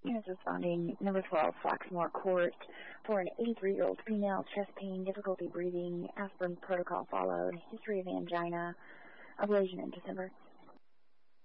Units responding, number 12, Flaxmore Court, for an 83-year-old female, chest pain, difficulty breathing, aspirin protocol followed, history of angina, ablation in December.